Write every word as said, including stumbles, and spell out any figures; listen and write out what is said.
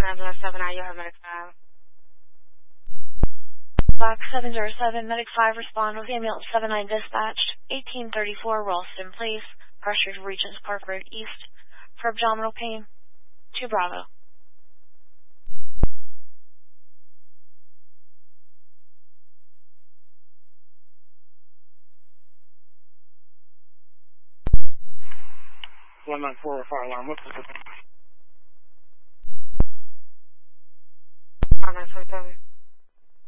seven oh seven, I you have medic five. Black seven zero seven, medic five, respond with ambulance seven nine dispatched, eighteen thirty-four Ralston Place, pressured Regents Park Road East, for abdominal pain, two Bravo. one nine four, fire alarm, what's the system? five nine four seven.